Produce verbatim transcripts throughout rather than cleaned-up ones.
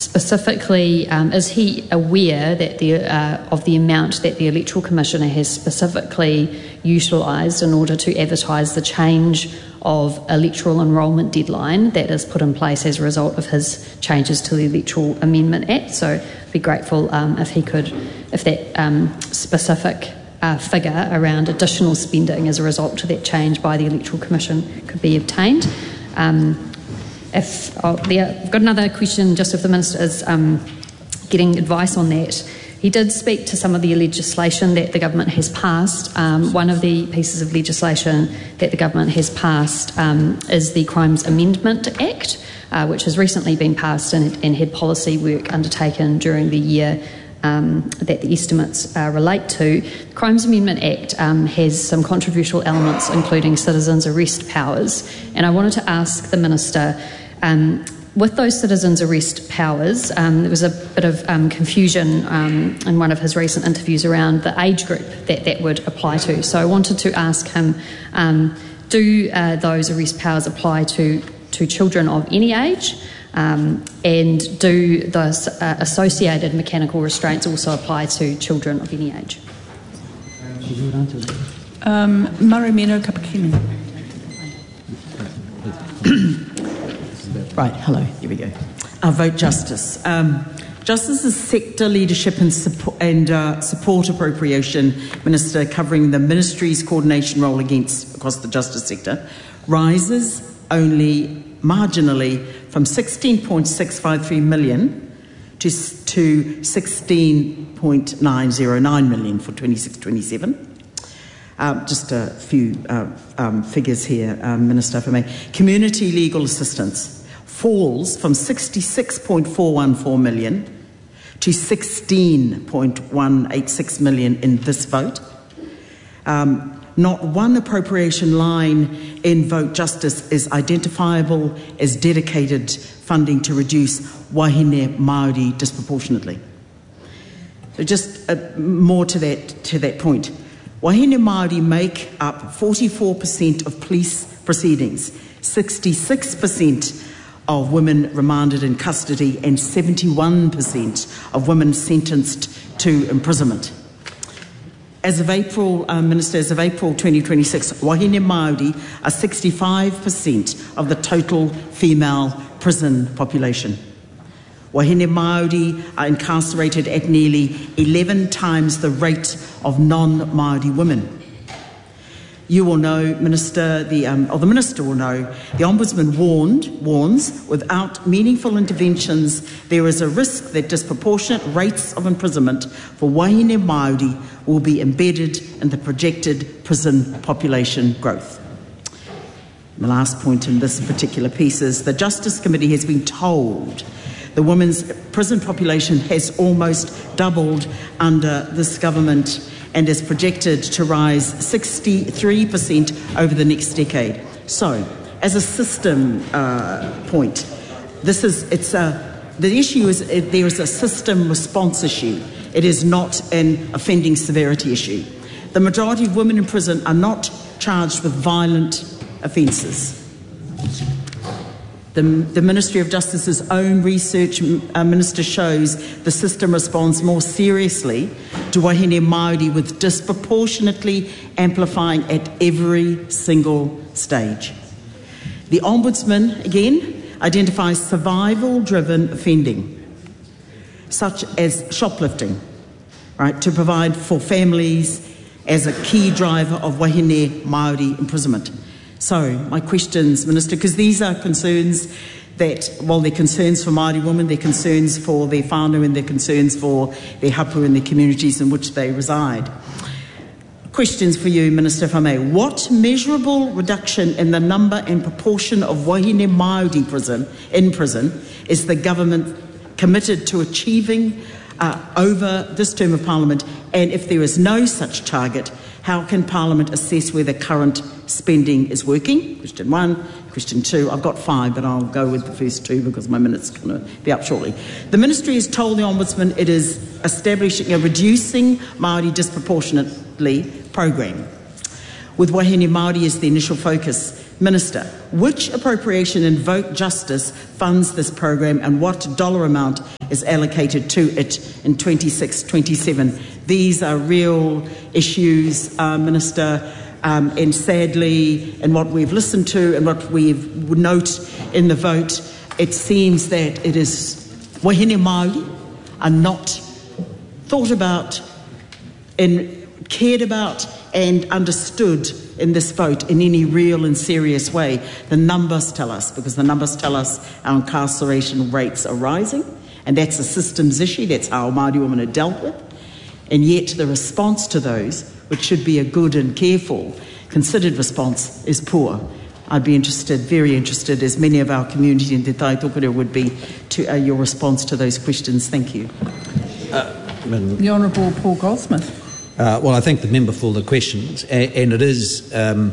specifically, um, is he aware that the, uh, of the amount that the Electoral Commissioner has specifically utilised in order to advertise the change of electoral enrolment deadline that is put in place as a result of his changes to the Electoral Amendment Act? So I'd be grateful um, if he could, if that um, specific uh, figure around additional spending as a result to that change by the Electoral Commission could be obtained. Um, If oh, there, I've got another question, just if the Minister is um, getting advice on that. He did speak to some of the legislation that the government has passed. Um, one of the pieces of legislation that the government has passed um, is the Crimes Amendment Act, uh, which has recently been passed and, and had policy work undertaken during the year Um, that the estimates uh, relate to. The Crimes Amendment Act um, has some controversial elements, including citizens' arrest powers, and I wanted to ask the Minister, um, with those citizens' arrest powers, um, there was a bit of um, confusion um, in one of his recent interviews around the age group that that would apply to. So I wanted to ask him, um, do uh, those arrest powers apply to, to children of any age? Um, and do the uh, associated mechanical restraints also apply to children of any age? Um, Marimino Kapakini. Right, hello, here we go. Uh, vote Justice. Um, Justice is Sector Leadership and Support, and, uh, support Appropriation Minister covering the Ministry's coordination role against across the justice sector rises only marginally from sixteen point six five three million to, to sixteen point nine zero nine million for twenty-six twenty-seven. Um, just a few uh, um, figures here, um, Minister, if I may. Community legal assistance falls from sixty-six point four one four million to sixteen point one eight six million in this vote. Um, Not one appropriation line in Vote Justice is identifiable as dedicated funding to reduce wahine Māori disproportionately. So just uh, more to that, to that point. Wahine Māori make up forty-four percent of police proceedings, sixty-six percent of women remanded in custody, and seventy-one percent of women sentenced to imprisonment. As of April, uh, Minister, as of April twenty twenty-six, wahine Māori are sixty-five percent of the total female prison population. Wahine Māori are incarcerated at nearly eleven times the rate of non-Māori women. You will know, Minister, the, um, or the Minister will know, the Ombudsman warned, warns, without meaningful interventions, there is a risk that disproportionate rates of imprisonment for wahine Māori will be embedded in the projected prison population growth. And the last point in this particular piece is the Justice Committee has been told the women's prison population has almost doubled under this government and is projected to rise sixty-three percent over the next decade. So, as a system uh, point, this is it's a the issue is it, there is a system response issue. It is not an offending severity issue. The majority of women in prison are not charged with violent offences. The, the Ministry of Justice's own research, uh, Minister, shows the system responds more seriously to wahine Māori with disproportionately amplifying at every single stage. The Ombudsman, again, identifies survival-driven offending, such as shoplifting, right, to provide for families as a key driver of wahine Māori imprisonment. So, my questions, Minister, because these are concerns that, well, they're concerns for Māori women, they're concerns for their whānau, and they're concerns for their hapu and the communities in which they reside. Questions for you, Minister, if I may. What measurable reduction in the number and proportion of wahine Māori prison, in prison is the government committed to achieving uh, over this term of Parliament? And if there is no such target, how can Parliament assess whether current spending is working? Question one. Question two. I've got five, but I'll go with the first two because my minute's going to be up shortly. The Ministry has told the Ombudsman it is establishing a reducing Māori disproportionately program, with wahine Māori as the initial focus. Minister, which appropriation in Vote Justice funds this program and what dollar amount is allocated to it in twenty-six twenty-seven? These are real issues, uh, Minister, um, and sadly, in what we've listened to and what we note in the vote, it seems that it is wahine Māori are not thought about and cared about and understood in this vote in any real and serious way. The numbers tell us, because the numbers tell us our incarceration rates are rising, and that's a systems issue. That's how Māori women are dealt with. And yet the response to those, which should be a good and careful, considered response, is poor. I'd be interested, very interested, as many of our community in Te Tai Tokerau would be, to uh, your response to those questions. Thank you. Uh, the Honourable Paul Goldsmith. Uh, well, I thank the member for the questions, and, and it is um,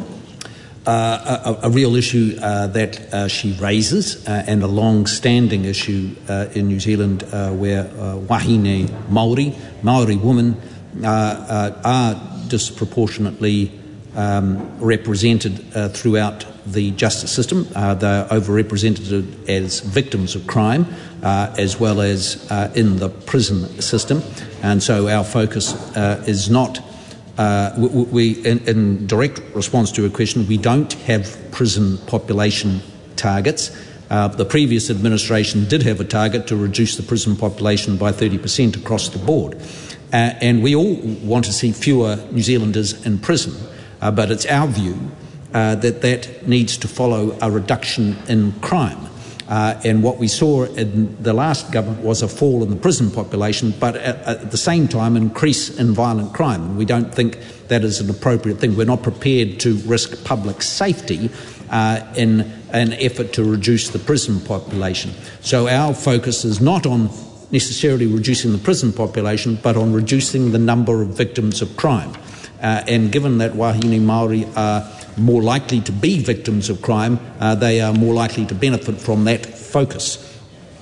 uh, a, a real issue uh, that uh, she raises, uh, and a long-standing issue uh, in New Zealand, uh, where uh, wahine Māori, Māori women, uh, uh, are disproportionately um, represented uh, throughout the justice system. Uh, they're overrepresented as victims of crime, uh, as well as uh, in the prison system. And so our focus uh, is not, uh, we, we in, in direct response to a question, we don't have prison population targets. Uh, the previous administration did have a target to reduce the prison population by thirty percent across the board. Uh, and we all want to see fewer New Zealanders in prison, uh, but it's our view uh, that that needs to follow a reduction in crime. Uh, and what we saw in the last government was a fall in the prison population, but at, at the same time increase in violent crime. And we don't think that is an appropriate thing. We're not prepared to risk public safety uh, in an effort to reduce the prison population. So our focus is not on necessarily reducing the prison population, but on reducing the number of victims of crime. Uh, and given that wahine Māori are more likely to be victims of crime, uh, they are more likely to benefit from that focus.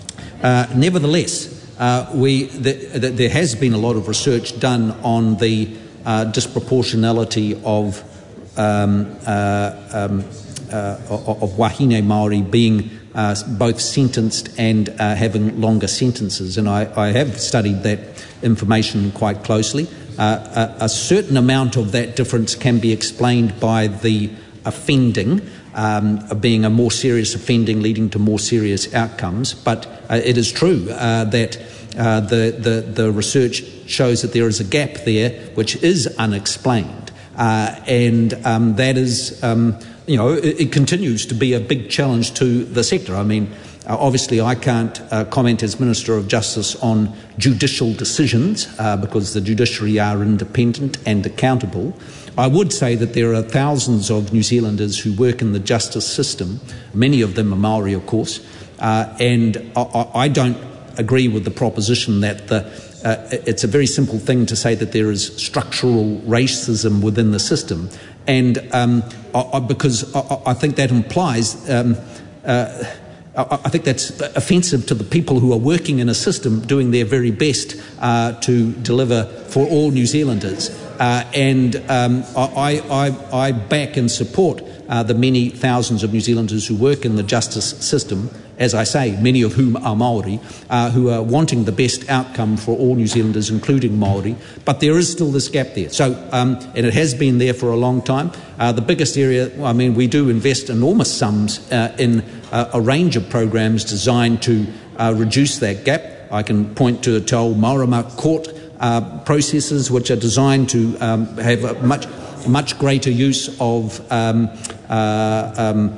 Uh, nevertheless, uh, we, the, the, there has been a lot of research done on the uh, disproportionality of um, uh, um, uh, of wahine Māori being uh, both sentenced and uh, having longer sentences, and I, I have studied that information quite closely. Uh, a, a certain amount of that difference can be explained by the offending um, being a more serious offending, leading to more serious outcomes. But uh, it is true uh, that uh, the, the, the research shows that there is a gap there which is unexplained. Uh, and um, that is, um, you know, it, it continues to be a big challenge to the sector. I mean, Uh, obviously, I can't uh, comment as Minister of Justice on judicial decisions uh, because the judiciary are independent and accountable. I would say that there are thousands of New Zealanders who work in the justice system. Many of them are Māori, of course, uh, and I, I don't agree with the proposition that the, uh, it's a very simple thing to say that there is structural racism within the system, and um, I, I, because I, I think that implies um, uh, I think that's offensive to the people who are working in a system doing their very best uh, to deliver for all New Zealanders. Uh, and um, I, I, I back and support uh, the many thousands of New Zealanders who work in the justice system, as I say, many of whom are Māori, uh, who are wanting the best outcome for all New Zealanders, including Māori. But there is still this gap there. So, um, and it has been there for a long time. Uh, the biggest area, I mean, we do invest enormous sums uh, in uh, a range of programs designed to uh, reduce that gap. I can point to Te Ao Marama court uh, processes which are designed to um, have a much, much greater use of um, uh, um,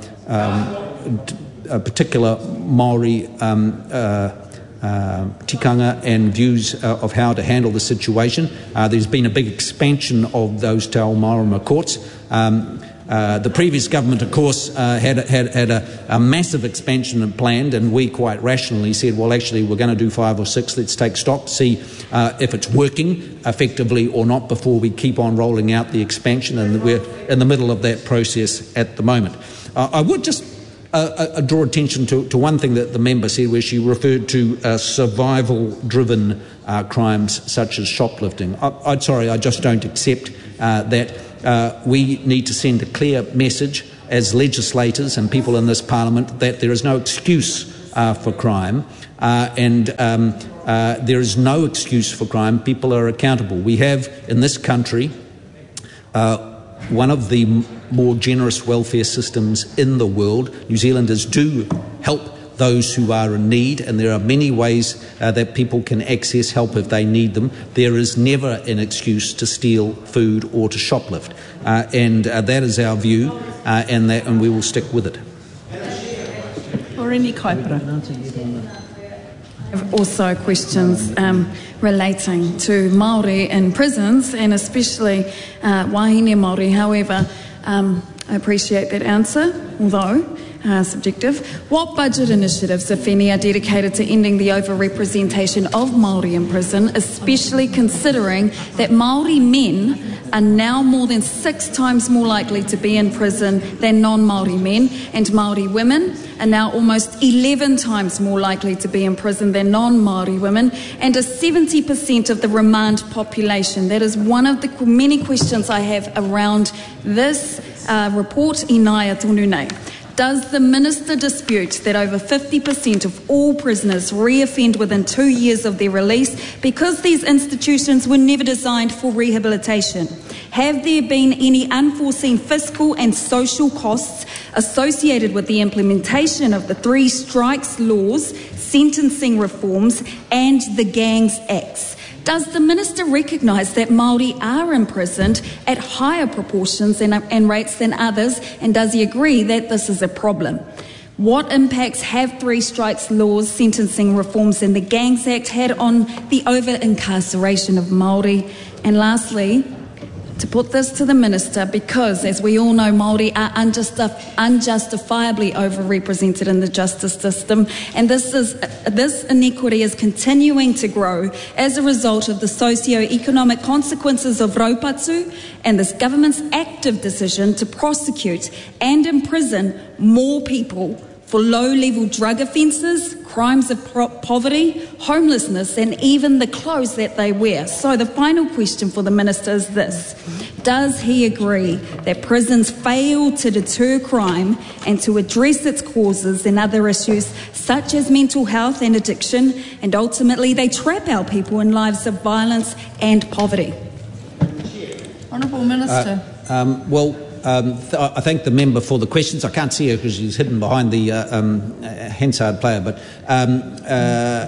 um, a particular Māori um, uh, uh, tikanga and views uh, of how to handle the situation. Uh, there's been a big expansion of those Te Ao Marama courts. Um, uh, the previous government, of course, uh, had, had, had a, a massive expansion planned, and we quite rationally said, well, actually, we're going to do five or six. Let's take stock, see uh, if it's working effectively or not before we keep on rolling out the expansion, and we're in the middle of that process at the moment. Uh, I would just Uh, uh, draw attention to, to one thing that the member said, where she referred to uh, survival-driven uh, crimes such as shoplifting. I, I'm sorry, I just don't accept uh, that. Uh, we need to send a clear message as legislators and people in this Parliament that there is no excuse uh, for crime, uh, and um, uh, there is no excuse for crime. People are accountable. We have in this country uh, one of the more generous welfare systems in the world. New Zealanders do help those who are in need, and there are many ways uh, that people can access help if they need them. There is never an excuse to steal food or to shoplift, uh, and uh, that is our view, uh, and, that, and we will stick with it. Oreni Kaipara. Also questions um, relating to Māori in prisons, and especially uh, wahine Māori. However, um, I appreciate that answer, although Uh, subjective. What budget initiatives, if any, are dedicated to ending the overrepresentation of Māori in prison, especially considering that Māori men are now more than six times more likely to be in prison than non-Māori men, and Māori women are now almost eleven times more likely to be in prison than non-Māori women, and are seventy percent of the remand population? That is one of the many questions I have around this uh, report, Inaia tonu nei. Does the Minister dispute that over fifty percent of all prisoners reoffend within two years of their release because these institutions were never designed for rehabilitation? Have there been any unforeseen fiscal and social costs associated with the implementation of the Three Strikes laws, sentencing reforms, and the Gangs Acts? Does the Minister recognise that Māori are imprisoned at higher proportions and, and rates than others, and does he agree that this is a problem? What impacts have Three Strikes laws, sentencing reforms, and the Gangs Act had on the over-incarceration of Māori? And lastly, to put this to the Minister, because, as we all know, Māori are unjustif- unjustifiably overrepresented in the justice system, and this is this inequity is continuing to grow as a result of the socio-economic consequences of raupatu and this government's active decision to prosecute and imprison more people for low-level drug offences, crimes of pro- poverty, homelessness, and even the clothes that they wear. So the final question for the Minister is this: does he agree that prisons fail to deter crime and to address its causes and other issues such as mental health and addiction, and ultimately they trap our people in lives of violence and poverty? Honourable Minister. Uh, um, well, Um, th- I thank the member for the questions. I can't see her because she's hidden behind the uh, um, uh, Hansard player, but um, uh,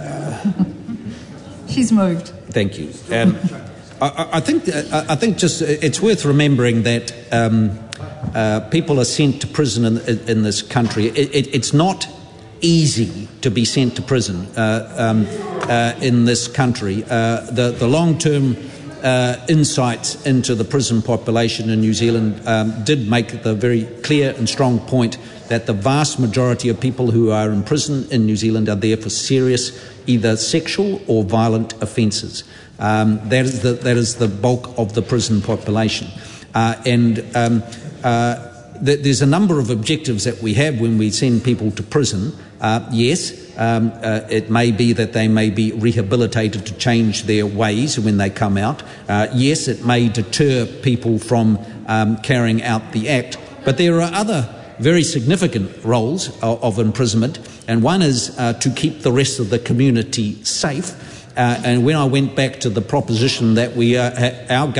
she's moved. Thank you. Um, I, I think uh, I think just it's worth remembering that um, uh, people are sent to prison in, in this country. It, it, it's not easy to be sent to prison uh, um, uh, in this country. Uh, the the long-term Uh, insights into the prison population in New Zealand um, did make the very clear and strong point that the vast majority of people who are in prison in New Zealand are there for serious, either sexual or violent offences. Um, that is the that is the bulk of the prison population, uh, and um, uh, th- there's a number of objectives that we have when we send people to prison. Uh, yes. Um, uh, it may be that they may be rehabilitated to change their ways when they come out. Uh, yes, it may deter people from um, carrying out the act. But there are other very significant roles of, of imprisonment, and one is uh, to keep the rest of the community safe. Uh, and when I went back to the proposition that we uh, our